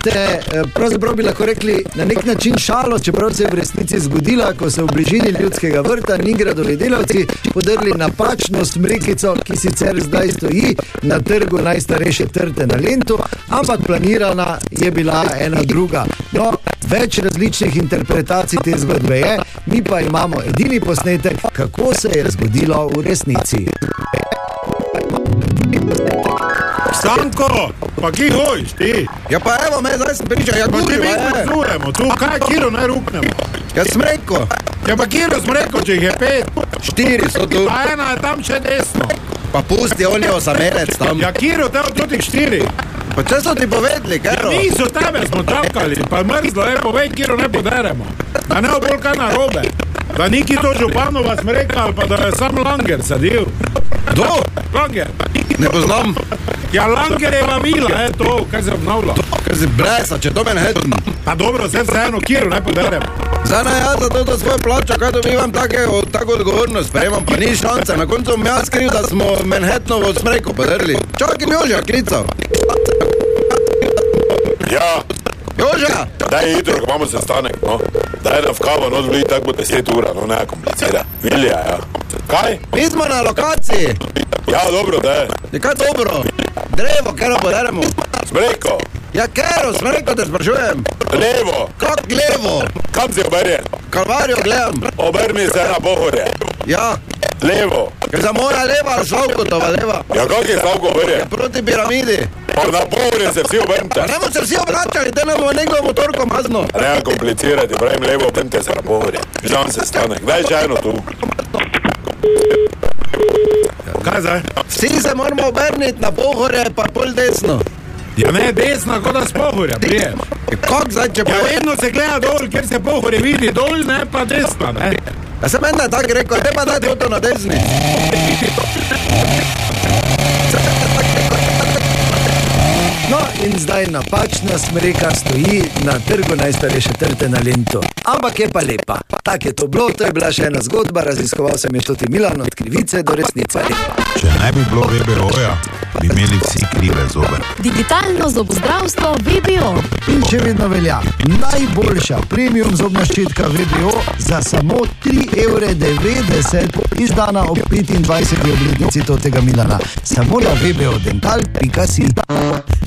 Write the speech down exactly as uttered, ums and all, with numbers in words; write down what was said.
pravzaprav bi lahko rekli na nek način šalo, čeprav se je v resnici zgodila, ko so v bližini Ljudskega vrta Nigradovi delavci podrli napačno smrekico, ki sicer zdaj stoji na trgu najstarejše trte na Lentu, ampak planirana je bila ena druga. No, več različnih interpretacij te zgodbe je, mi pa imamo edini posnetek, kako se je zgodilo v resnici. Stanko, pa ki hojiš ti? Ja pa evo me, zdaj sem pričal, ja Pa ti guril, mi je. pozujemo, tu kaj kilo ne ruknemo? Ja smreko, Ja pa kilo smo rekel, če jih je pet, štiri so tu, pa ena je tam še desno. pa pusti, on je osamelec tam. Ja kilo, te od tudi štiri. Pa če so ti povedali, Ja Kero? niso tebe smo čakali, pa mrzlo je, povej, kilo ne poderemo. Da ne bo bolj kaj narobe. Da niki to županova smreka, ali pa da je sam Langer sadil. Kdo? Langer. Ne poznam, Ja Langerjeva vila, je to, kaj se obnavlja. ker si blesa, če to Manhattan. Pa dobro, se vseeno kilo ne poderemo. Zdaj naj jaz za to, da svojo plačo, kaj dobivam take, tako odgovornost, sprejemam, pa ni šance. Na koncu bom jaz kriv, da smo Manhattanovo smreko podrli. Čakaj, Joža klical. Ja, Joža! daj hitro, ko imamo sestanek, no. Daj da v kavo, no, zbili tako bo deset ura, no, ne komplicira. Vilija, ja. Kaj? Mi smo na lokaciji. Ja, dobro, daj. Je kaj dobro? Drevo, Kero poderemo. Smreko, Ja, Kero, smreko te sprašujem. levo, Kak levo? kam si oberjen? Kalvarijo gledam. Obrni se na Pohorje. Ja, Levo. ker za moja leva ali Slavkotova leva. Ja, kak je stavko oberjen? Proti piramidi. Pa na Pohorje se vsi obrnite. Pa ne bomo se vsi obračali, te nam bomo nekdo motorko mazno. Ne komplicirati, pravim levo, obrnite se na Pohorje. Žal sestanek, daj še eno tu. Kaj zdaj? Vsi se moramo obrniti na Pohorje, pa pol desno. Ja ne desna, kot da s Pohorja priješ. Kak zdaj, če pa... Ja vedno se gleda dol, ker se Pohorje vidi dol, ne pa desna, ne. Ja sem menda tako rekel, te pa dajte avto na desni. No in zdaj napačna smreka stoji na trgu najstarejše trte na Lentu. Ampak je pa lepa. Tak je to bilo, to je bila še ena zgodba, raziskoval sem je Štoti Milan od krivice do resnice. Če ne bi bilo V B O-ja, bi imeli vsi krive zobe. Digitalno zobozdravstvo V B O. In še vedno velja, najboljša premium zobna ščitka V B O za samo tri evre devetdeset, izdana ob petindvajseti obletnici Totega Milana. Samo na v b o dental pika si.